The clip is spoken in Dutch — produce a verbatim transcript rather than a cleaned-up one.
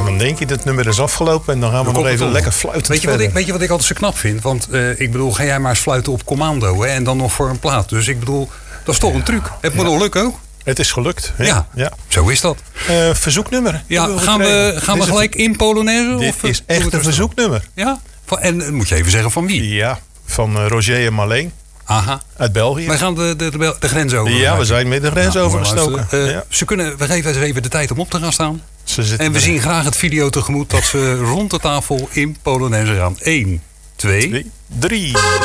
dan denk je, dat nummer is afgelopen en dan gaan we Dan nog even op. lekker fluiten. Weet je, wat verder. ik, weet je wat ik altijd zo knap vind? Want uh, ik bedoel, ga jij maar eens fluiten op commando, hè? En dan nog voor een plaat. Dus ik bedoel, dat is toch een truc. Het moet nog lukken ook. Het is gelukt. Hè? Ja, ja, zo is dat. Uh, verzoeknummer. Ja, gaan we, gaan we gelijk in Polonaise? Dit of, is echt een verzoeknummer. Ja? Van, en moet je even zeggen van wie? Ja, van uh, Roger en Marleen. Aha. Uit België. Wij gaan de, de, de, de grens over. Ja, we zijn met de grens nou, overgestoken. Uh, ja. Ze kunnen, we geven even de tijd om op te gaan staan. Ze en we er. zien graag het video tegemoet dat ze rond de tafel in Polonaise gaan. één, twee, twee drie.